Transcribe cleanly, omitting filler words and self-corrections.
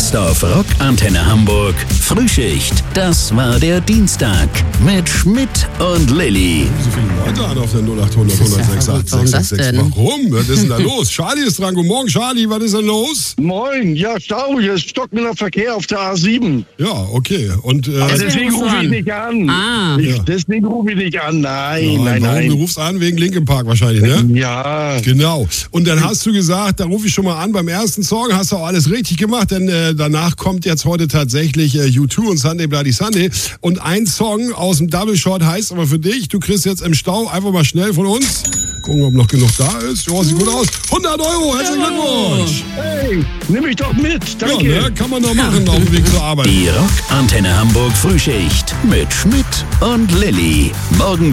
Best of Rock Antenne Hamburg Frühschicht. Das war der Dienstag mit Schmidt und Lilly. So viele Leute an auf der 0800 106 Warum? Was ist denn da los? Charlie ist dran. Guten Morgen, Charlie. Was ist denn los? Moin. Ja, Stau. Hier ist stockender Verkehr auf der A7. Ja, okay. Und deswegen rufe ich nicht an. Deswegen rufe ich nicht an. Nein. Du rufst an wegen Linkin Park wahrscheinlich, ne? Ja. Genau. Und dann hast du gesagt, da rufe ich schon mal an. Beim ersten Song hast du auch alles richtig gemacht, denn danach kommt jetzt heute tatsächlich U2 und Sunday Bloody Sunday. Und ein Song aus dem Double Shot heißt aber für dich, du kriegst jetzt im Stau einfach mal schnell von uns. Gucken, ob noch genug da ist. Ja, sieht gut aus. 100 €. Herzlichen Glückwunsch. Hey, nimm mich doch mit. Danke. Ja, ne? Kann man noch machen auf dem Weg zur Arbeit. Die Rock Antenne Hamburg Frühschicht mit Schmidt und Lilly. Morgen